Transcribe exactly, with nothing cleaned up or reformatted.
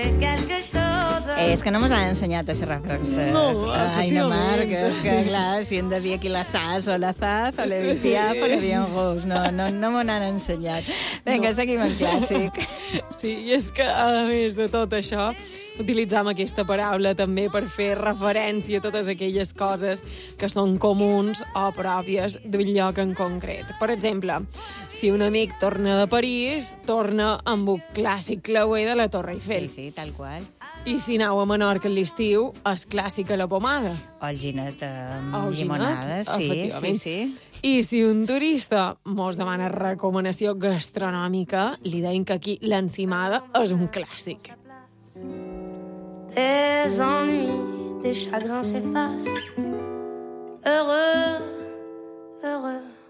c'est quelque chose. És que no mos han ensenyat a xerrar francès. No, Ai, no, Marc, efectivament. és que, clar, si hem de dir aquí la sas o la zaz o le vitiaf o le bien rose. No, no, no m'ho han ensenyat. Vinga, no. Seguim en clàssic. Sí, i és que, a més de tot això, utilitzam aquesta paraula també per fer referència a totes aquelles coses que són comuns o pròpies d'un lloc en concret. Per exemple, si un amic torna de París, torna amb un clàssic clauer de la Torre Eiffel. Sí, sí, tal qual. I si aneu a Menorca a l'estiu, és clàssica la pomada. O el ginet amb O el ginet, llimonada. Sí, sí, efectivament. sí. I si un turista mos demana recomanació gastronòmica, li deim que aquí l'encimada és un clàssic. Des ennuis, des chagrins s'effacent. Heureux, heureux.